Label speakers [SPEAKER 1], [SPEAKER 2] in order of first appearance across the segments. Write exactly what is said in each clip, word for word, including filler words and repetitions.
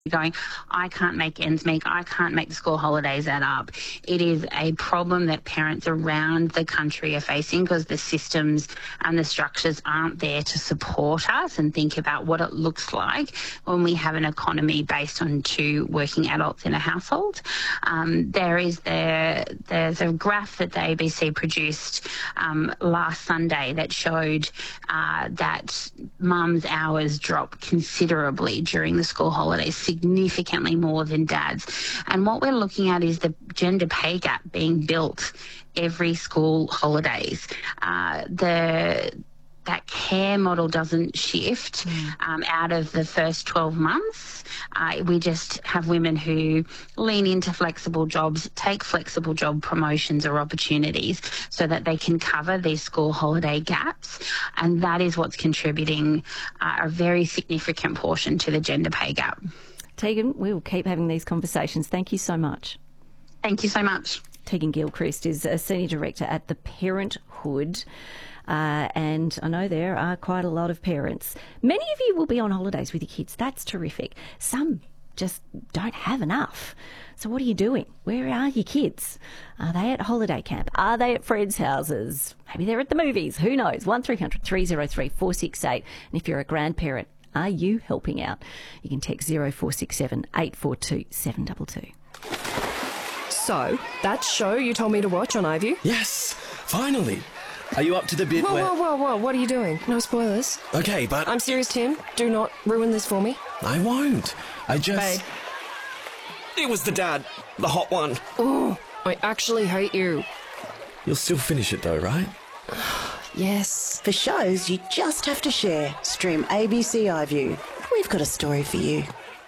[SPEAKER 1] going, I can't make ends meet, I can't make the school holidays add up. It is a problem that parents around the country are facing because the systems and the structures aren't there to support us and think about what it looks like when we have an economy based on two working adults in a household. Um, there is there, there's a graph that the A B C produced um, last Sunday that showed uh, that mums' hours drop considerably during the school holidays, significantly more than dads. And what we're looking at is the gender pay gap being built every school holidays. Uh, the that care model doesn't shift mm. um, out of the first twelve months. Uh, we just have women who lean into flexible jobs, take flexible job promotions or opportunities so that they can cover these school holiday gaps. And that is what's contributing uh, a very significant portion to the gender pay gap.
[SPEAKER 2] Tegan, we will keep having these conversations. Thank you so much.
[SPEAKER 1] Thank you so much.
[SPEAKER 2] Tegan Gilchrist is a Senior Director at the Parenthood. Uh, and I know there are quite a lot of parents. Many of you will be on holidays with your kids. That's terrific. Some just don't have enough. So what are you doing? Where are your kids? Are they at holiday camp? Are they at friends' houses? Maybe they're at the movies. Who knows? one three hundred three oh three four six eight. And if you're a grandparent, are you helping out? You can text zero four six seven eight four two seven two two.
[SPEAKER 3] So, that show you told me to watch on iView?
[SPEAKER 4] Yes, finally. Are you up to the bit
[SPEAKER 3] whoa,
[SPEAKER 4] where...
[SPEAKER 3] Whoa, whoa, whoa, what are you doing? No spoilers.
[SPEAKER 4] Okay, but...
[SPEAKER 3] I'm serious, Tim. Do not ruin this for me.
[SPEAKER 4] I won't. I just...
[SPEAKER 3] Babe.
[SPEAKER 4] It was the dad. The hot one.
[SPEAKER 3] Oh, I actually hate you.
[SPEAKER 4] You'll still finish it though, right?
[SPEAKER 3] Yes.
[SPEAKER 5] For shows you just have to share, stream A B C iView. We've got a story for you.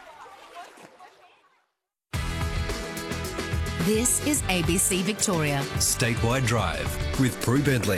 [SPEAKER 6] This is A B C Victoria.
[SPEAKER 7] Statewide Drive with Prue Bentley.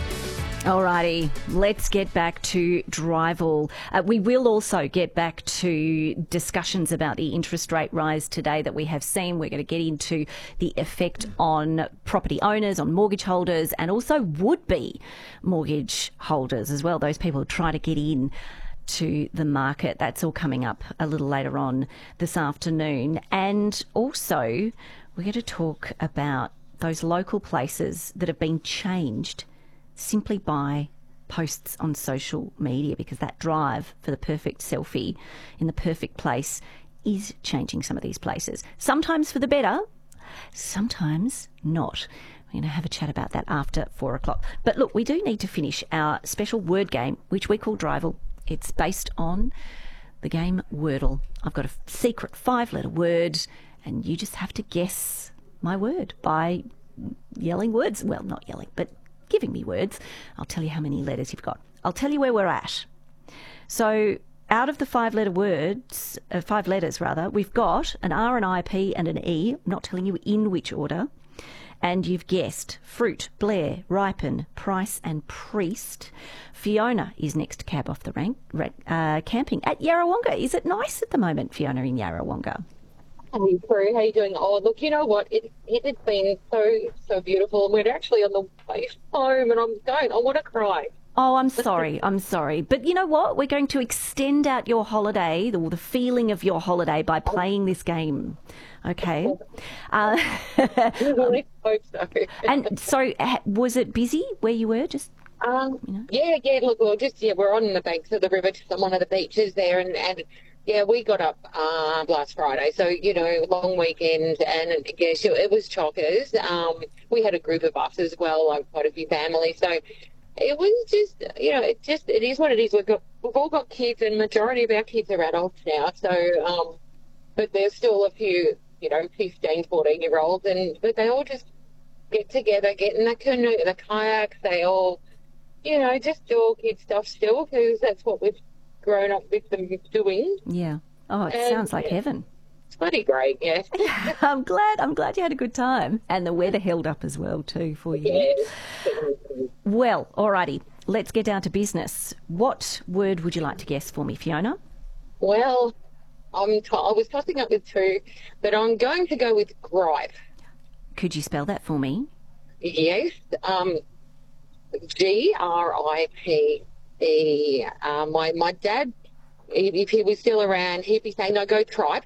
[SPEAKER 2] Alrighty, let's get back to Drival. Uh, we will also get back to discussions about the interest rate rise today that we have seen. We're going to get into the effect on property owners, on mortgage holders, and also would-be mortgage holders as well, those people who try to get in to the market. That's all coming up a little later on this afternoon. And also, we're going to talk about those local places that have been changed simply by posts on social media, because that drive for the perfect selfie in the perfect place is changing some of these places. Sometimes for the better, sometimes not. We're going to have a chat about that after four o'clock. But look, we do need to finish our special word game, which we call Drival. It's based on the game Wordle. I've got a secret five-letter word, and you just have to guess my word by yelling words. Well, not yelling, but giving me words. I'll tell you how many letters you've got. I'll tell you where we're at. So out of the five-letter words, uh, five letters rather, we've got an R, an I, P and an E. I'm not telling you in which order. And you've guessed fruit, Blair, ripen, price and priest. Fiona is next to cab off the rank, uh, camping at Yarrawonga. Is it nice at the moment, Fiona, in Yarrawonga?
[SPEAKER 8] Hey, Prue, how you doing? Oh, look, you know what? It it has been so, so beautiful. And we're actually on the way home, and I'm going, I want to cry.
[SPEAKER 2] Oh, I'm sorry. I'm sorry. But you know what? We're going to extend out your holiday, or the feeling of your holiday, by playing this game. Okay. Uh,
[SPEAKER 8] I really hope so.
[SPEAKER 2] And so, was it busy where you were? Just
[SPEAKER 8] um,
[SPEAKER 2] you know?
[SPEAKER 8] Yeah, yeah, look, we're just, yeah, we're on the banks of the river, just on one of the beaches there, and, and yeah, we got up uh, last Friday, so, you know, long weekend, and yeah, sure, it was chockers. Um, we had a group of us as well, like quite a few families, so it was just, you know, it just, it is what it is. We've got, we've all got kids, and majority of our kids are adults now, so, um, but there's still a few, you know, fifteen, fourteen-year-olds, and but they all just get together, get in the canoe, the kayaks, they all, you know, just do all kid stuff still, because that's what we've grown up with them doing.
[SPEAKER 2] Yeah. Oh, it
[SPEAKER 8] And,
[SPEAKER 2] sounds like
[SPEAKER 8] yeah,
[SPEAKER 2] heaven.
[SPEAKER 8] It's bloody great, yeah.
[SPEAKER 2] I'm glad. I'm glad you had a good time, and the weather held up as well too for you.
[SPEAKER 8] Yeah.
[SPEAKER 2] Well, alrighty. Let's get down to business. What word would you like to guess for me, Fiona?
[SPEAKER 8] Well, I'm t- I was tossing up with two, but I'm going to go with gripe.
[SPEAKER 2] Could you spell that for me?
[SPEAKER 8] Yes, um, G R I P E. Uh, my, my dad, if if he was still around, he'd be saying, no, go tripe.